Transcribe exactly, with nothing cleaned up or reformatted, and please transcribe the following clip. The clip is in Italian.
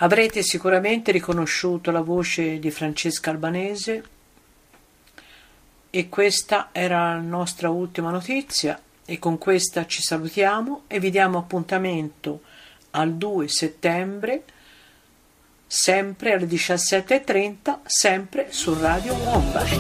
Avrete sicuramente riconosciuto la voce di Francesca Albanese e questa era la nostra ultima notizia e con questa ci salutiamo e vi diamo appuntamento al due settembre sempre alle diciassette e trenta sempre su Radio Omba.